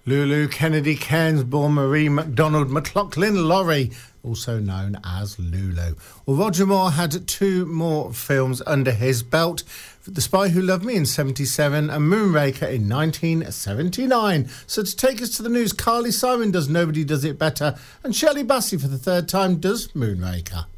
Lulu Kennedy Cairns, born Marie MacDonald McLaughlin Laurie, also known as Lulu. Well, Roger Moore had two more films under his belt: The Spy Who Loved Me in 1977 and Moonraker in 1979. So to take us to the news, Carly Simon does Nobody Does It Better, and Shirley Bassey for the third time does Moonraker.